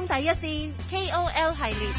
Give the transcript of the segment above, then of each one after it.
光第一線 KOL 系列。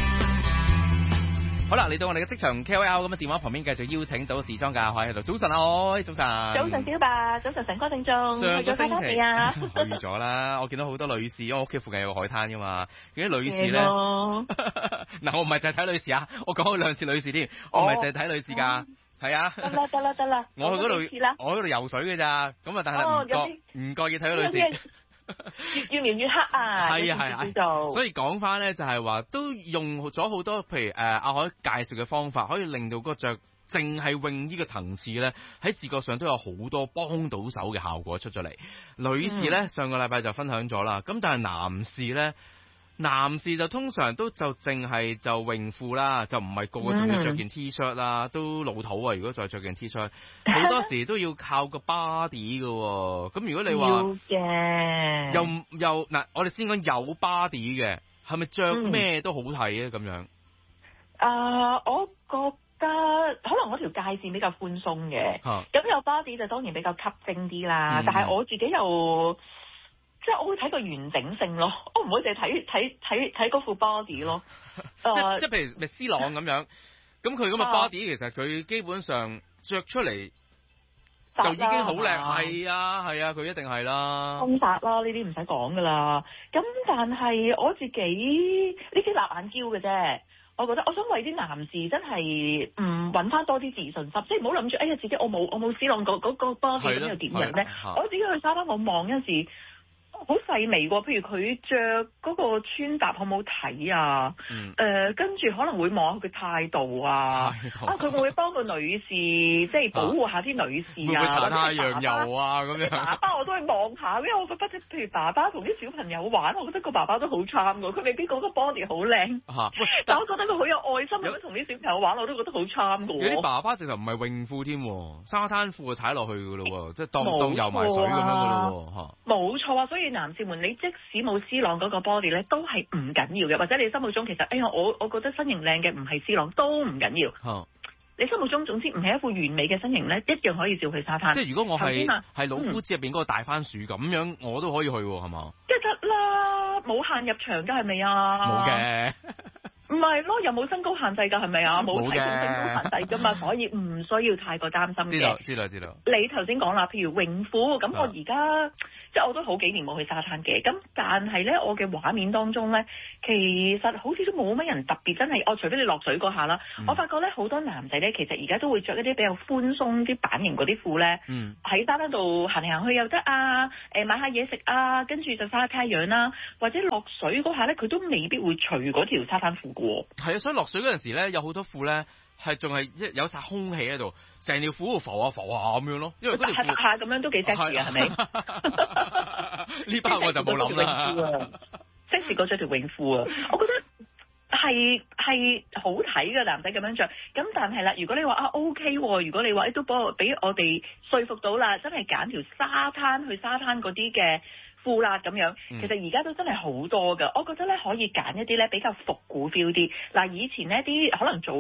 好啦，嚟到我哋嘅職場 KOL 咁啊，電話旁邊繼續邀請到時裝嘅阿海喺度。早晨啊，海，早晨。 早晨小白，早晨成哥正中。 上個星期去啊？ 去咗啦，我見到好多女士，因為我屋企附近有個海灘噶嘛，見啲女士咧。嗱，我唔係淨係睇女士啊，我講咗2次女士添，我唔係淨係睇女士㗎。係啊， 得啦， 我去嗰度游水嘅咋，咁啊，但係唔覺意睇到女士。 越描越黑啊！ 係啊，所以講翻咧就係話都用咗好多，譬如阿海介紹嘅方法，可以令到嗰個着淨係泳衣嘅層次咧喺視覺上都有好多幫到手嘅效果出咗嚟。女士咧上個禮拜就分享咗啦，咁但係男士就通常都就淨係就泳褲啦，就唔係個個仲要着件 T-shirt 啦，都老土啊！如果再着件 T-shirt， 好多時都要靠個 body 嘅喎。咁如果你話又嗱，我哋先講有 body 嘅，係咪着咩都好睇咧？咁樣我覺得可能我條界線比較寬鬆嘅，咁有 body 就當然比較吸睛啲啦。但係我自己又即係我會睇個完整性咯，我唔會淨係睇嗰副 body 咯。 即係譬如咪 C 朗咁樣，咁佢咁嘅 body 其實佢基本上着出嚟就已經好靚。係啊，佢一定係啦。 風殺啦，呢啲唔使講噶啦。咁但係我自己呢啲立眼嬌嘅啫。我覺得我想為啲男士真係揾翻多啲自信心，即係唔好諗住哎呀自己我冇 C 朗嗰個 body 咁又點樣咧？我自己去沙灘我望嗰陣時。好細微喎，譬如佢着嗰個穿搭好唔好睇啊？跟住可能會望下佢態度啊，佢會唔會幫個女士即係保護下啲女士啊？ 會搽太陽油啊咁樣？ 爸爸我都去望下，因為我覺得譬如爸爸同啲小朋友玩，我覺得個爸爸都好 charm 㗎，佢未必講個 body 好靚，但我覺得佢好有愛心咁樣同啲小朋友玩，我都覺得好 charm 㗎。 有啲爸爸直頭唔係泳褲添，沙灘褲就踩落去㗎咯喎，即係當游埋水咁樣㗎咯喎。 冇錯啊，所以男士們，你即使冇 C 朗嗰個 body 咧，都係唔緊要嘅。或者你心目中其實，哎呀，我覺得身形靚嘅唔係 C 朗都唔緊要。你心目中總之唔係一副完美嘅身形咧，一樣可以照去沙灘。 即係如果我係老夫子入邊嗰個大番薯咁樣，我都可以去喎，係嘛？ 梗係得啦，冇限入場㗎係咪啊？ 冇嘅。 唔係咯，又冇身高限制㗎係咪啊？冇體重身高限制㗎嘛，所以唔需要太過擔心嘅。 知道。 你頭先講啦，譬如泳褲，咁我而家即係我都好幾年冇去沙灘嘅，咁但係咧我嘅畫面當中咧，其實好似都冇乜人特別真係，除非你落水嗰下啦，我發覺咧好多男仔咧，其實而家都會着一啲比較寬鬆啲版型嗰啲褲咧，喺沙灘度行嚟行去又得啊，買下嘢食啊，跟住就曬下太陽啦，或者落水嗰下咧，佢都未必會除嗰條沙灘褲。 係啊，所以落水嗰陣時咧，有好多褲咧係仲係有晒空氣喺度，成條褲浮下咁樣咯。因為嗰條褲下咁樣都幾 sexy 啊，係咪？ 呢班我就冇諗啦。 sexy 過着條泳褲啊，我覺得係好睇嘅男仔咁樣着。咁但係啦，如果你話OK 喎，如果你話都俾我哋說服到啦，真係揀條沙灘嗰啲嘅褲啦咁樣，其實而家都真係好多㗎。我覺得咧可以揀一啲咧比較復古 feel 啲。嗱，以前呢啲可能早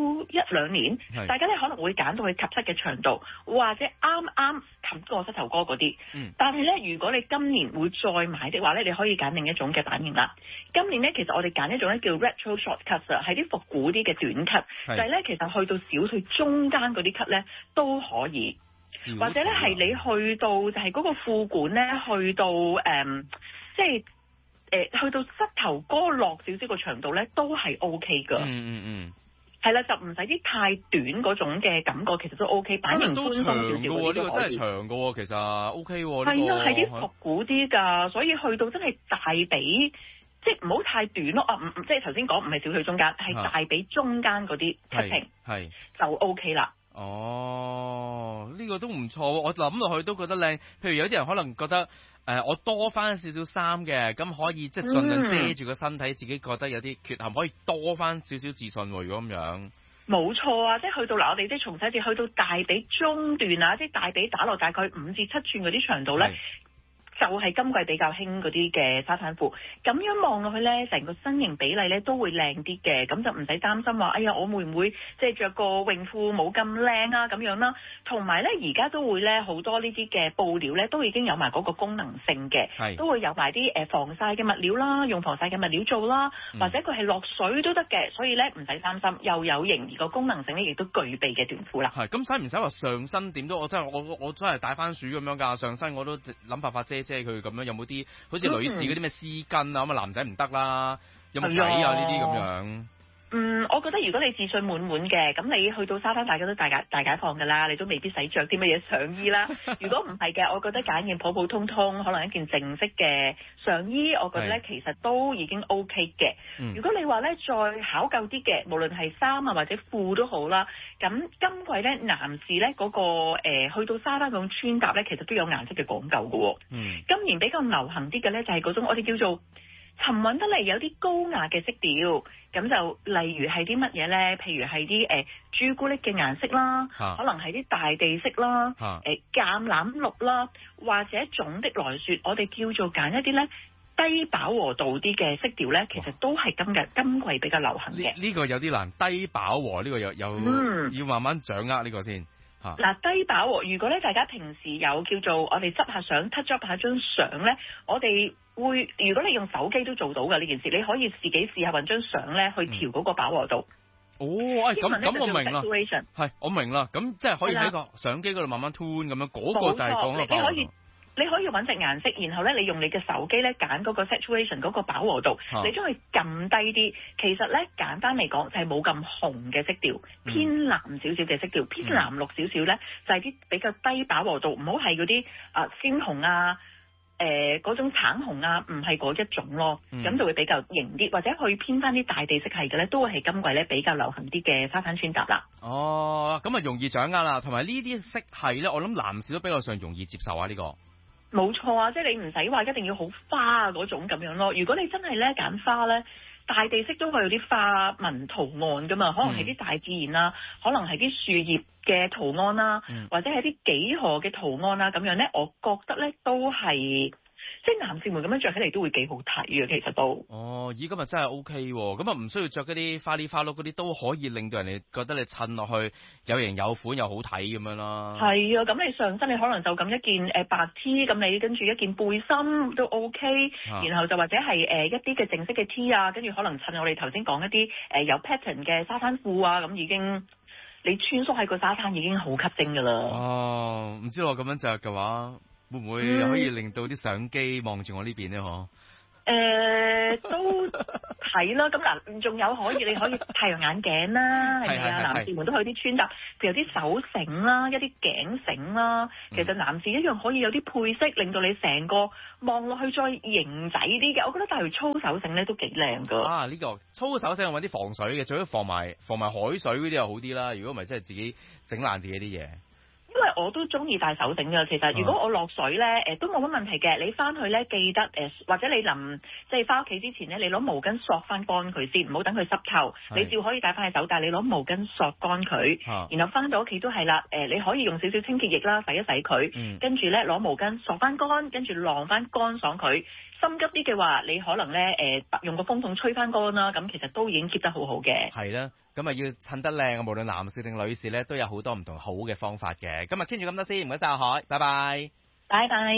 1-2年，大家咧可能會揀到去及膝嘅長度，或者啱冚個膝頭哥嗰啲。但係咧，如果你今年會再買的話咧，你可以揀另一種嘅版型啦。今年咧，其實我哋揀一種咧叫 retro short cut 啊，係啲復古啲嘅短 cut，就係咧其實去到小腿中間嗰啲 cut 咧都可以。或者咧係你去到就係嗰個褲管咧，去到即係去到膝頭哥落少少個長度咧，都係 OK 㗎。係啦，就唔使啲太短嗰種嘅感覺，其實都 OK。版型寬鬆少少嗰啲呢個真係長㗎喎，其實 OK 喎。 係啊，係啲復古啲㗎，所以去到真係大髀，即係唔好太短咯。即係頭先講唔係小腿中間，係大髀中間嗰啲 cutting，係就 OK 啦。 呢個都唔錯，我諗落去都覺得靚。譬如有啲人可能覺得我多翻少少衫嘅，咁可以即係盡量遮住個身體，自己覺得有啲缺陷，可以多翻少少自信喎。如果咁樣， 冇錯啊！即係去到我哋即係從細至去到大髀中段啊，即係大髀打落大概5至7寸嗰啲長度咧。 就係今季比較興嗰啲嘅沙灘褲，咁樣望落去咧，成個身形比例咧都會靚啲嘅，咁就唔使擔心話，哎呀我會唔會即係着個泳褲冇咁靚啊咁樣啦。同埋咧而家都會咧好多呢啲嘅布料咧都已經有埋嗰個功能性嘅，都會有埋啲防曬嘅物料啦，用防曬嘅物料做啦，或者佢係落水都得嘅，所以咧唔使擔心，又有型而個功能性咧亦都具備嘅短褲啦。 係，咁使唔使話上身點都？我真係戴番薯咁樣㗎，上身我都諗辦法遮佢咁樣，有冇啲好似女士嗰啲咩絲巾啊咁啊？男仔唔得啦，有冇計啊？呢啲咁樣。 我覺得如果你自信滿滿嘅，咁你去到沙灘大家都大解放㗎啦，你都未必使着啲乜嘢上衣啦。如果唔係嘅，我覺得揀件普普通通，可能一件正式嘅上衣，我覺得咧其實都已經 OK 嘅。如果你話咧再考究啲嘅，無論係衫啊或者褲都好啦，咁今季咧男士咧嗰個去到沙灘嗰種穿搭咧，其實都有顏色嘅講究㗎喎。今年比較流行啲嘅咧就係嗰種我哋叫做沉穩得嚟有啲高雅嘅色調，咁就例如係啲乜嘢咧？譬如係啲朱古力嘅顏色啦，可能係啲大地色啦，橄欖綠啦，或者總的來說，我哋叫做揀一啲咧低飽和度啲嘅色調咧，其實都係今季比較流行嘅。 呢個有啲難，低飽和呢個有要慢慢掌握呢個先。 嗱，低飽和，如果咧大家平時有叫做我哋執下相 touch up 下張相咧，我哋會如果你用手機都做到嘅呢件事，你可以自己試下揾張相咧去調嗰個飽和度。 咁我明啦，係我明啦，咁即係可以喺個相機嗰度慢慢 tune 咁樣，嗰個就係講個飽和度。 你可以揾隻顏色，然後咧你用你嘅手機咧揀嗰個 saturation 嗰個飽和度，你將佢撳低啲。其實咧簡單嚟講就係冇咁紅嘅色調，偏藍少少嘅色調，偏藍綠少少咧就係啲比較低飽和度，唔好係嗰啲鮮紅啊，嗰種橙紅啊，唔係嗰一種咯，咁就會比較型啲，或者去偏翻啲大地色系嘅咧，都會係今季咧比較流行啲嘅沙灘穿搭啦。 咁啊容易掌握啦，同埋呢啲色系咧，我諗男士都比較上容易接受啊呢個。 冇錯啊，即係你唔使話一定要好花啊嗰種咁樣咯。如果你真係咧揀花咧，大地色都會有啲花紋圖案噶嘛，可能係啲大自然啦，可能係啲樹葉嘅圖案啦，或者係啲幾何嘅圖案啦，咁樣咧，我覺得咧都係。即係男士們咁樣着起嚟都會幾好睇嘅，其實都。 今日真係 OK 喎，咁啊唔需要着嗰啲花哩花碌嗰啲，都可以令到人哋覺得你襯落去有型有款又好睇咁樣啦。 係啊，咁你上身你可能就咁一件白 T， 咁你跟住一件背心都 OK，然後就或者係一啲嘅正式嘅 T 啊，跟住可能襯我哋頭先講一啲有 pattern 嘅沙灘褲啊，咁已經你穿梭喺個沙灘已經好吸睛㗎啦。 唔知我咁樣着嘅話，會唔會可以令到啲相機望住我呢邊咧？ 都睇啦。咁嗱，仲有你可以太陽眼鏡啦，係咪啊？男士們都可以啲穿搭，譬如有啲手繩啦，一啲頸繩啦。其實男士一樣可以有啲配飾，令到你成個望落去再型仔啲嘅。我覺得戴條粗手繩咧都幾靚噶。 呢個粗手繩我揾啲防水嘅，最好防埋海水嗰啲又好啲啦。如果唔係，真係自己整爛自己啲嘢。 因為我都中意戴手繩㗎，其實如果我落水咧，都冇乜問題嘅。你翻去咧記得或者你臨即係翻屋企之前咧，你攞毛巾索翻乾佢先，唔好等佢濕透。你照可以戴翻喺手，但係你攞毛巾索乾佢，然後翻到屋企都係啦。你可以用少少清潔液啦，洗一洗佢，跟住咧攞毛巾索翻乾，跟住晾翻乾爽佢。心急啲嘅話，你可能咧用個風筒吹翻乾啦，咁其實都已經 keep 得好好嘅。係啦， 咁啊要襯得靚，無論男士定女士咧，都有好多唔同好嘅方法嘅。今日傾住咁多先，唔該晒阿海，拜拜。 拜拜。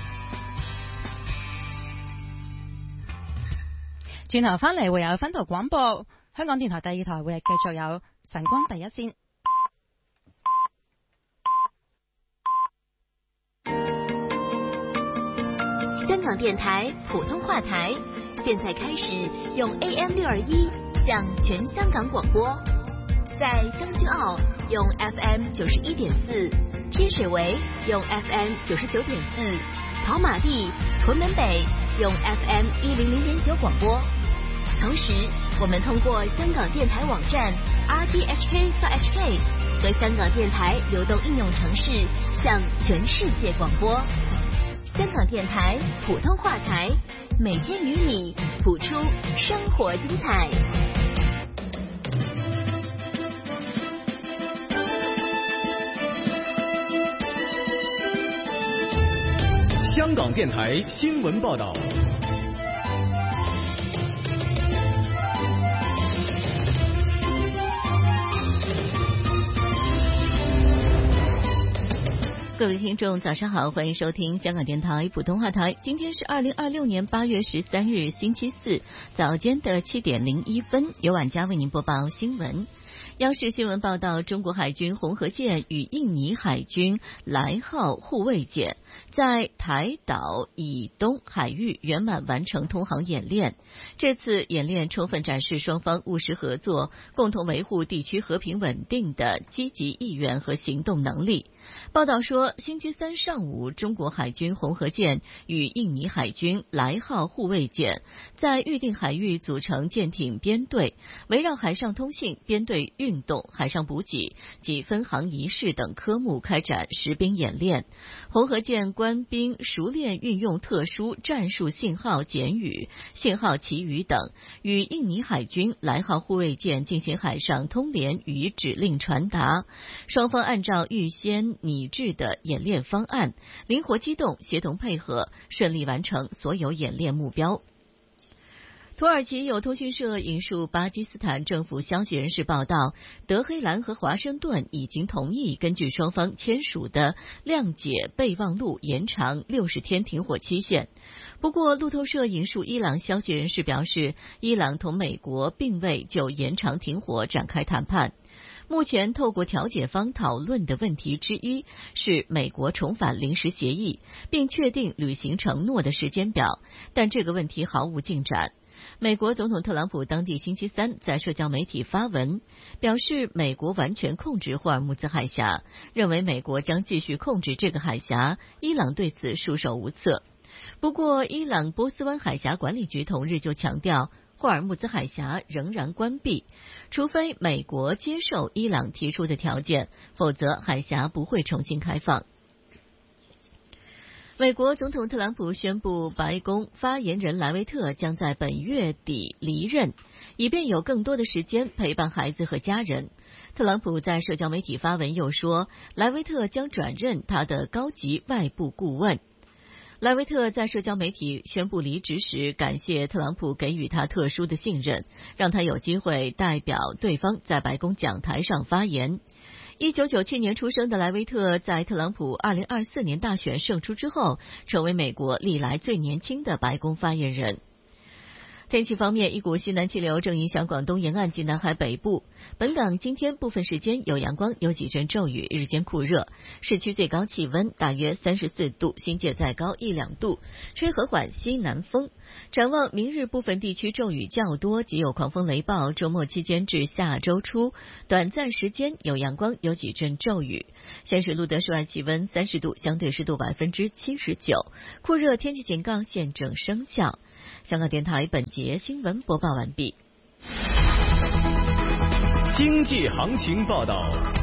轉頭翻嚟會有分途廣播，香港電台第二台會係繼續有晨光第一線。 香港電台普通話台，現在開始用 AM621 向全香港廣播，在將軍澳用 FM 91.4，天水圍用 FM 99.4，跑馬地、屯門北用 FM 100.9廣播。同時，我們通過香港電台網站 RTHK.HK 和香港電台流動應用程式向全世界廣播。香港電台普通話台，每天與你譜出生活精彩。 香香港电台新闻报道。 各位听众早上好，欢迎收听香港电台普通话台。今天是2026年8月13日星期四早间的7点01分，由婉佳为您播报新闻。央视新闻报道，中国海军红河舰与印尼海军来号护卫舰在台岛以东海域圆满完成通航演练。这次演练充分展示双方务实合作、共同维护地区和平稳定的积极意愿和行动能力。报道说，星期三上午，中国海军红河舰与印尼海军来号护卫舰在预定海域组成舰艇编队，围绕海上通信、编队运动、海上补给及分航仪式等科目开展实兵演练。红河舰官兵熟练运用特殊战术信号简语、信号旗语等，与印尼海军来号护卫舰进行海上通联与指令传达。双方按照预先拟制的演练方案，灵活机动，协同配合，顺利完成所有演练目标。土耳其有通讯社引述巴基斯坦政府消息人士报道，德黑兰和华盛顿已经同意根据双方签署的谅解备忘录延长60天停火期限。不过，路透社引述伊朗消息人士表示，伊朗同美国并未就延长停火展开谈判。目前透过调解方讨论的问题之一是美国重返临时协议，并确定履行承诺的时间表，但这个问题毫无进展。美国总统特朗普当地星期三在社交媒体发文，表示美国完全控制霍尔木兹海峡，认为美国将继续控制这个海峡，伊朗对此束手无策。不过，伊朗波斯湾海峡管理局同日就强调，霍尔木兹海峡仍然关闭，除非美国接受伊朗提出的条件，否则海峡不会重新开放。美国总统特朗普宣布，白宫发言人莱维特将在本月底离任，以便有更多的时间陪伴孩子和家人。特朗普在社交媒体发文又说，莱维特将转任他的高级外部顾问。莱维特在社交媒体宣布离职时，感谢特朗普给予他特殊的信任，让他有机会代表对方在白宫讲台上发言。1997年出生的莱维特，在特朗普2024年大选胜出之后，成为美国历来最年轻的白宫发言人。天气方面，一股西南气流正影响广东沿岸及南海北部。本港今天部分时间有阳光，有几阵骤雨，日间酷热，市区最高气温大约34度，新界再高1-2度，吹和缓西南风。展望明日部分地区骤雨较多，及有狂风雷暴，周末期间至下周初，短暂时间有阳光，有几阵骤雨。现时录得室外气温30度，相对湿度79%，酷热天气警告现正生效。香港电台本节新闻播报完毕。 经济行情报道。